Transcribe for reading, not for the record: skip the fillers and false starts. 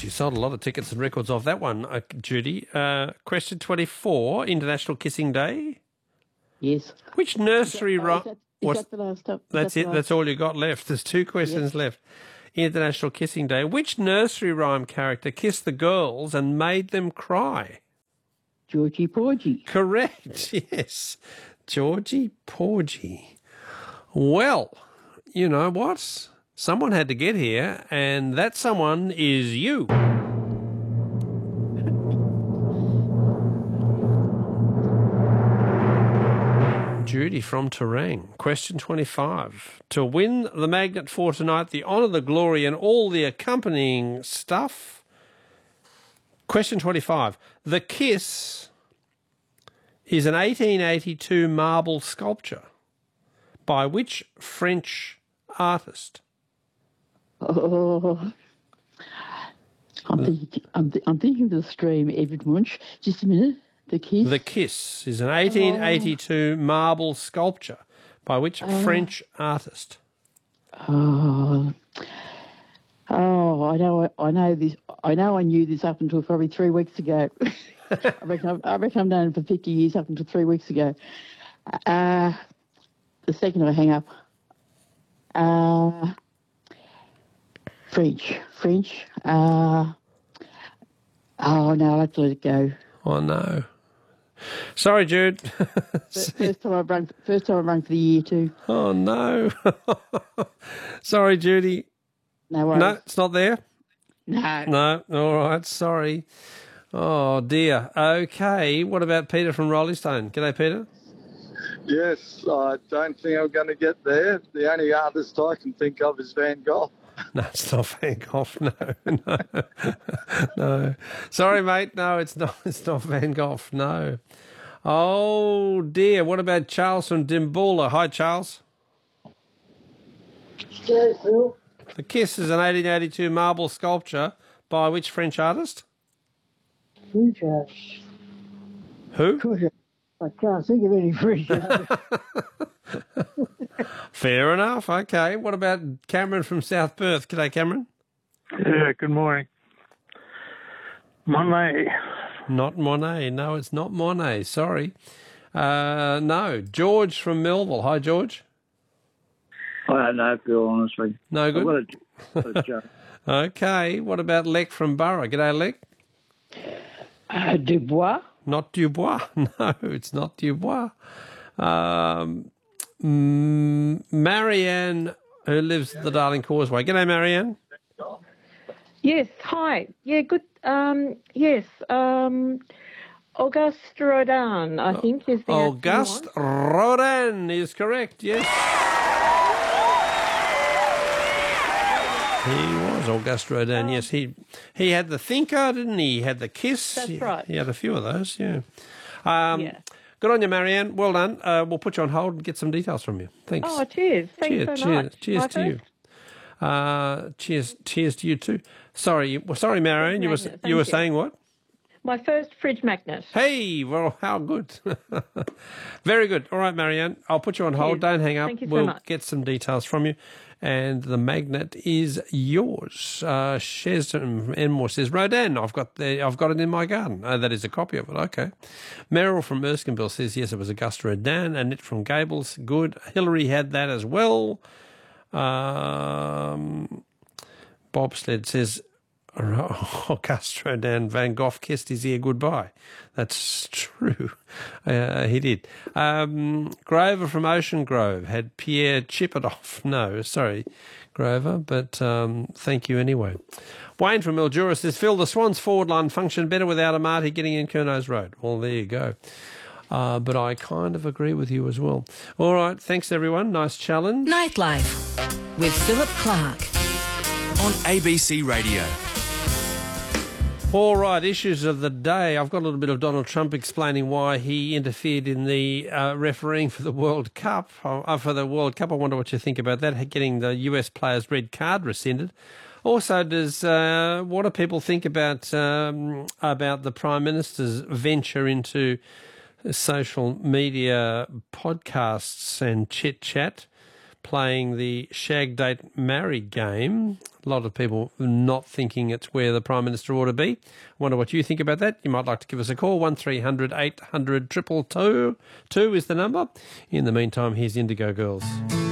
Gosh, you sold a lot of tickets and records off that one, Judy. Question 24, International Kissing Day. Yes. Which nursery rhyme... Is that the last time? That's it. That's all you got left. There's 2 questions left. International Kissing Day. Which nursery rhyme character kissed the girls and made them cry? Georgie Porgy. Correct, yes. Georgie Porgy. Well, you know what? Someone had to get here, and that someone is you. Judy from Terang. Question 25. To win the magnet for tonight, the honour, the glory, and all the accompanying stuff. Question 25. The Kiss is an 1882 marble sculpture by which French artist? Oh, I'm thinking of the stream, Edward Munch. Just a minute. The Kiss. The Kiss is an 1882 marble sculpture by which French artist? I know this. I know I knew this up until probably 3 weeks ago. I reckon I've known it for 50 years up until 3 weeks ago. The second I hang up, French. Oh no, I'll have to let it go. Oh no. Sorry, Jude. First time I rung for the year too. Oh no. Sorry, Judy. No worries. No, it's not there. No. No. All right. Sorry. Oh dear. Okay. What about Peter from Roleystone? G'day, Peter. Yes, I don't think I'm going to get there. The only artist I can think of is Van Gogh. No, it's not Van Gogh. No. Sorry, mate. No, it's not. It's not Van Gogh. No. Oh dear. What about Charles from Dimboola? Hi, Charles. Yes, Phil. The Kiss is an 1882 marble sculpture by which French artist? French. Who? I can't think of any French. Fair enough. Okay. What about Cameron from South Perth? G'day, Cameron. Yeah, good morning. Monet. Not Monet. No, it's not Monet. Sorry. No. George from Melville. Hi, George. I don't know, Phil, honestly. No good? I've got a joke. Okay. What about Lek from Borough? G'day, Lek. Dubois. Not Dubois. No, it's not Dubois. Marianne, who lives at the Darling Causeway. G'day, Marianne. Yes, hi. Yeah, good. Yes, Auguste Rodin, I think, is the Auguste Rodin is correct, yes. He was Auguste Rodin, yes. He had the Thinker, didn't he? He had the Kiss. That's right. He had a few of those, yeah. Yeah. Good on you, Marianne. Well done. We'll put you on hold and get some details from you. Thanks. Oh, cheers. Thanks so much. Cheers to you. Cheers to you too. Sorry, Marianne. You were saying what? My first fridge magnet. Hey, well, how good. Very good. All right, Marianne. I'll put you on hold. Cheers. Don't hang up. Thank you so We'll much. get some details from you. And the magnet is yours. Shez from Enmore says, Rodin, I've got it in my garden. Oh, that is a copy of it. Okay. Meryl from Erskineville says, yes, it was Auguste Rodin. Annette from Gables, good. Hillary had that as well. Bobsled says, Auguste Rodin, Van Gogh kissed his ear goodbye. That's true. He did. Grover from Ocean Grove had Pierre Chipadoff. No, sorry, Grover, but thank you anyway. Wayne from Mildura says, Phil, the Swans forward line functioned better without Amati getting in Curno's Road. Well, there you go. But I kind of agree with you as well. All right, thanks everyone. Nice challenge. Nightlife with Philip Clark on ABC Radio. All right, issues of the day. I've got a little bit of Donald Trump explaining why he interfered in the refereeing for the World Cup. I wonder what you think about that, getting the US players' red card rescinded. Also, what do people think about the Prime Minister's venture into social media podcasts and chit-chat? playing the shag, date, marry game. A lot of people not thinking it's where the Prime Minister ought to be. Wonder what you think about that. You might like to give us a call. 1300 800 222 is the number. In the meantime, here's Indigo Girls.